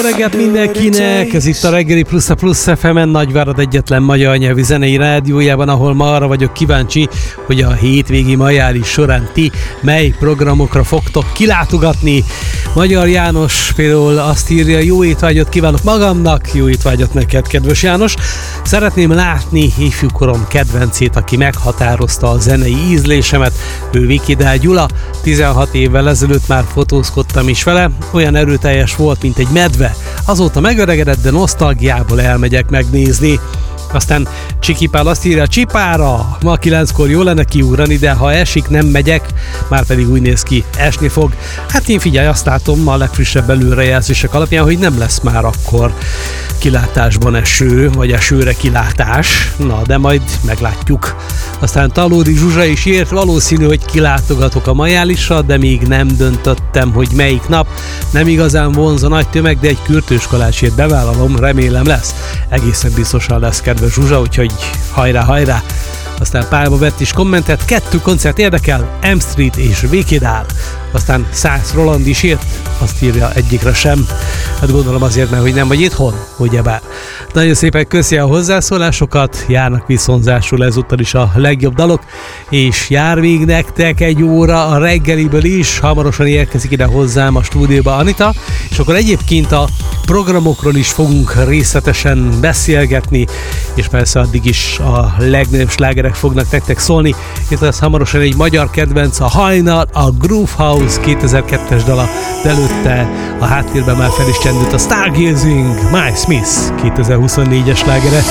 reggelt mindenkinek! Ez itt a Reggeli Plusz a Plusz FM-en, Nagyvárad egyetlen magyar nyelvű zenei rádiójában, ahol ma arra vagyok kíváncsi, hogy a hétvégi majális során ti mely programokra fogtok kilátogatni. Magyar János például azt írja, jó étvágyat kívánok magamnak, jó étvágyat neked, kedves János. Szeretném látni ifjúkorom kedvencét, aki meghatározta a zenei ízlésemet, ő Vikidál Gyula. 16 évvel ezelőtt már fotózkodtam is vele, olyan erőteljes volt, mint egy medve. Azóta megöregedett, de nosztalgiából elmegyek megnézni. Aztán Csiki Pál azt írja, Csipára! Ma 9-kor jó lenne kiugrani, de ha esik, nem megyek, már pedig úgy néz ki, esni fog. Hát én figyelj, azt látom a legfrissebb előrejelzések alapján, hogy nem lesz már akkor kilátásban eső, vagy esőre kilátás. Na, de majd meglátjuk. Aztán Talódi Zsuzsa is írt, valószínű, hogy kilátogatok a majálisra, de még nem döntöttem, hogy melyik nap. Nem igazán vonz a nagy tömeg, de egy kürtős kalácsért bevállalom, remélem lesz. Egészen biztosan lesz, kedves Zsuzsa, úgyhogy hajrá, hajrá! Aztán Pálba vett is kommentet, 2 koncert érdekel, M Street és Vikidál. Aztán Szász Roland is írt, azt írja, egyikre sem. Hát gondolom azért, mert hogy nem vagy itthon, ugyebár. Nagyon szépen köszi a hozzászólásokat, járnak viszonzásul ezúttal is a legjobb dalok, és jár még nektek egy óra a reggeliből is, hamarosan érkezik ide hozzám a stúdióba Anita, és akkor egyébként a programokról is fogunk részletesen beszélgetni, és persze addig is a legnagyobb slágerek fognak nektek szólni. Itt lesz hamarosan egy magyar kedvenc, a Hajnal, a Groove House 2002-es dala, de előtte a háttérben már fel is csendült a Stargazing, Mike Smith 2024-es slágere.